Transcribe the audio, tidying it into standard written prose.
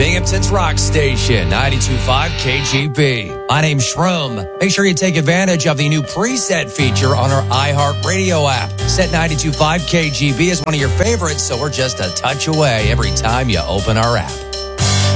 Binghamton's rock station, 92.5 KGB. My name's Shroom. Make sure you take advantage of the new preset feature on our iHeartRadio app. Set 92.5 KGB is one of your favorites, so we're just a touch away every time you open our app.